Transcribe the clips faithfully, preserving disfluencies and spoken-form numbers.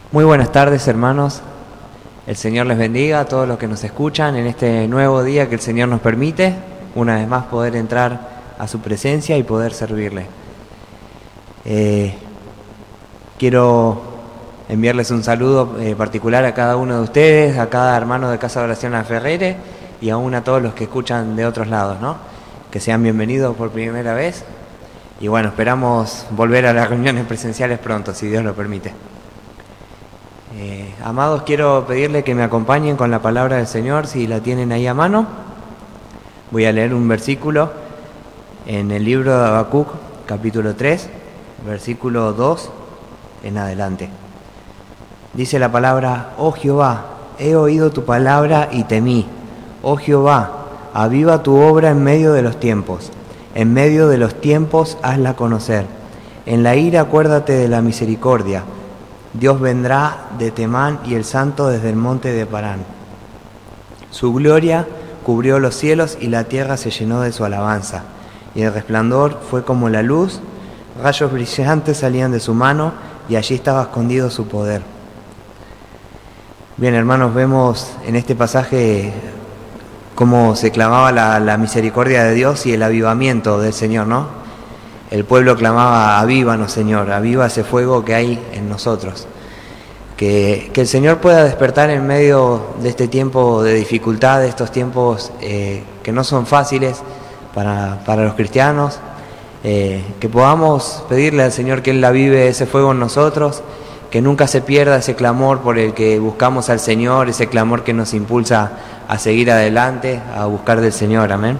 Muy buenas tardes, hermanos. El Señor les bendiga a todos los que nos escuchan en este nuevo día que el Señor nos permite, una vez más poder entrar a su presencia y poder servirle. Eh, quiero enviarles un saludo eh, particular a cada uno de ustedes, a cada hermano de Casa de Oración La Ferrere y aún a todos los que escuchan de otros lados, ¿no? Que sean bienvenidos por primera vez. Y bueno, esperamos volver a las reuniones presenciales pronto, si Dios lo permite. Eh, amados, quiero pedirle que me acompañen con la palabra del Señor, si la tienen ahí a mano. Voy a leer un versículo en el libro de Habacuc, capítulo tres, versículo dos en adelante. Dice la palabra: Oh Jehová, he oído tu palabra y temí. Oh Jehová, aviva tu obra en medio de los tiempos. En medio de los tiempos hazla conocer. En la ira acuérdate de la misericordia. Dios vendrá de Temán y el Santo desde el monte de Parán. Su gloria cubrió los cielos y la tierra se llenó de su alabanza. Y el resplandor fue como la luz, rayos brillantes salían de su mano y allí estaba escondido su poder. Bien, hermanos, vemos en este pasaje cómo se clamaba la, la misericordia de Dios y el avivamiento del Señor, ¿no? El pueblo clamaba: avívanos, Señor, aviva ese fuego que hay en nosotros. Que, que el Señor pueda despertar en medio de este tiempo de dificultad, de estos tiempos eh, que no son fáciles para, para los cristianos, eh, que podamos pedirle al Señor que Él avive ese fuego en nosotros, que nunca se pierda ese clamor por el que buscamos al Señor, ese clamor que nos impulsa a seguir adelante, a buscar del Señor, amén.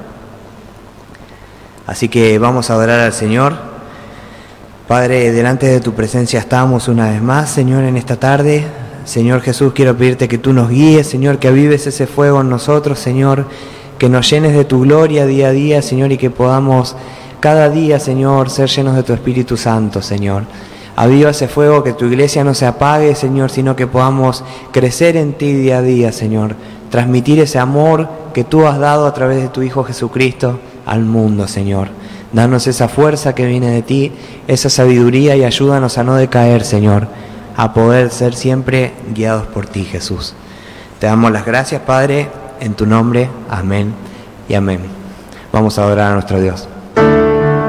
Así que vamos a adorar al Señor. Padre, delante de tu presencia estamos una vez más, Señor, en esta tarde. Señor Jesús, quiero pedirte que tú nos guíes, Señor, que avives ese fuego en nosotros, Señor, que nos llenes de tu gloria día a día, Señor, y que podamos cada día, Señor, ser llenos de tu Espíritu Santo, Señor. Aviva ese fuego, que tu iglesia no se apague, Señor, sino que podamos crecer en ti día a día, Señor. Transmitir ese amor que tú has dado a través de tu Hijo Jesucristo al mundo, Señor. Danos esa fuerza que viene de ti, esa sabiduría, y ayúdanos a no decaer, Señor, a poder ser siempre guiados por ti, Jesús. Te damos las gracias, Padre, en tu nombre. Amén y amén. Vamos a adorar a nuestro Dios.